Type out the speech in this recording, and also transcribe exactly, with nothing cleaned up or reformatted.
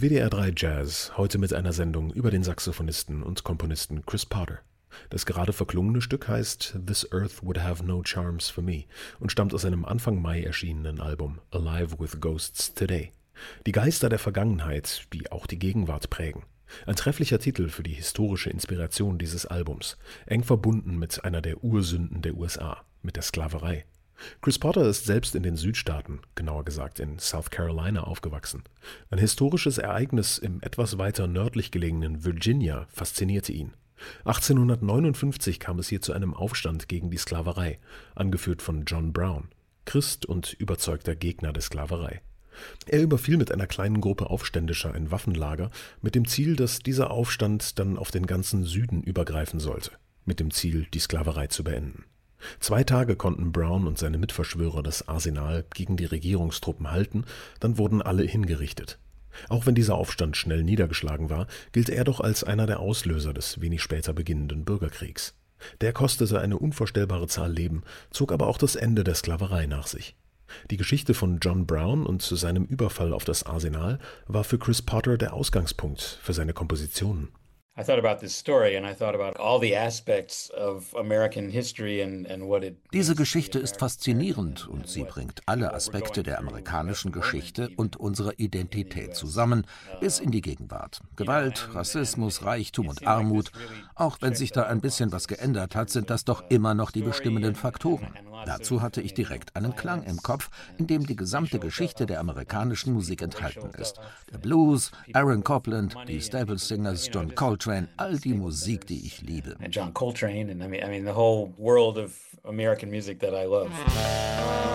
W D R drei Jazz, heute mit einer Sendung über den Saxophonisten und Komponisten Chris Potter. Das gerade verklungene Stück heißt This Earth Would Have No Charms for Me und stammt aus seinem Anfang Mai erschienenen Album Alive with Ghosts Today. Die Geister der Vergangenheit, die auch die Gegenwart prägen. Ein trefflicher Titel für die historische Inspiration dieses Albums, eng verbunden mit einer der Ursünden der U S A, mit der Sklaverei. Chris Potter ist selbst in den Südstaaten, genauer gesagt in South Carolina, aufgewachsen. Ein historisches Ereignis im etwas weiter nördlich gelegenen Virginia faszinierte ihn. achtzehnhundertneunundfünfzig kam es hier zu einem Aufstand gegen die Sklaverei, angeführt von John Brown, Christ und überzeugter Gegner der Sklaverei. Er überfiel mit einer kleinen Gruppe Aufständischer ein Waffenlager mit dem Ziel, dass dieser Aufstand dann auf den ganzen Süden übergreifen sollte, mit dem Ziel, die Sklaverei zu beenden. Zwei Tage konnten Brown und seine Mitverschwörer das Arsenal gegen die Regierungstruppen halten, dann wurden alle hingerichtet. Auch wenn dieser Aufstand schnell niedergeschlagen war, gilt er doch als einer der Auslöser des wenig später beginnenden Bürgerkriegs. Der kostete eine unvorstellbare Zahl Leben, zog aber auch das Ende der Sklaverei nach sich. Die Geschichte von John Brown und zu seinem Überfall auf das Arsenal war für Chris Potter der Ausgangspunkt für seine Kompositionen. I thought about this story and I thought about all the aspects of American history and and what it Diese Geschichte ist faszinierend und sie bringt alle Aspekte der amerikanischen Geschichte und unserer Identität zusammen bis in die Gegenwart. Gewalt, Rassismus, Reichtum und Armut. Auch wenn sich da ein bisschen was geändert hat, sind das doch immer noch die bestimmenden Faktoren. Dazu hatte ich direkt einen Klang im Kopf, in dem die gesamte Geschichte der amerikanischen Musik enthalten ist. Der Blues, Aaron Copland, die Staple Singers, John Coltrane, all die Musik, die ich liebe. John Coltrane and I mean I mean the whole world of American music that I love.